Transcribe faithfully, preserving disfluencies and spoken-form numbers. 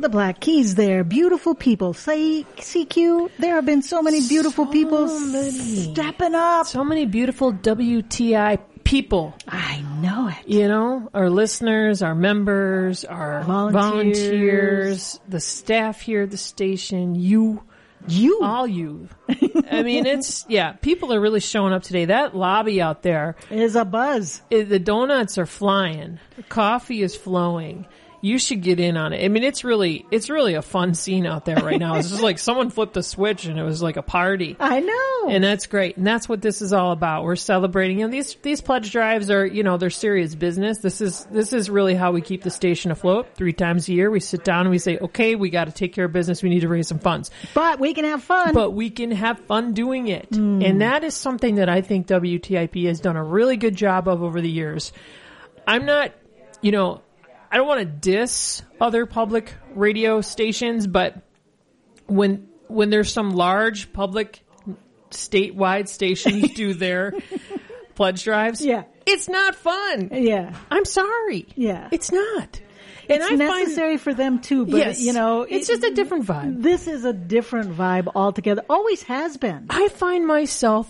the Black Keys there. Beautiful people. Say, C Q, there have been so many beautiful so people many. stepping up. So many beautiful W T I people. I know it. You know, our listeners, our members, our Volunteers. volunteers, the staff here at the station, you, You. all you. I mean, it's, yeah, people are really showing up today. That lobby out there, Is a buzz. it, the donuts are flying. The coffee is flowing. You should get in on it. I mean, it's really, it's really a fun scene out there right now. It's just like someone flipped a switch and it was like a party. I know. And that's great. And that's what this is all about. We're celebrating. You know, these, these pledge drives are, you know, they're serious business. This is, this is really how we keep the station afloat. Three times a year, we sit down and we say, okay, we got to take care of business. We need to raise some funds. But we can have fun. But we can have fun doing it. Mm. And that is something that I think W T I P has done a really good job of over the years. I'm not, you know, I don't want to diss other public radio stations, but when when there's some large public statewide stations do their pledge drives, Yeah. it's not fun. Yeah. I'm sorry. Yeah. It's not. And It's I necessary for them too, but Yes. you know, It's it- just a different vibe. This is a different vibe altogether. Always has been. I find myself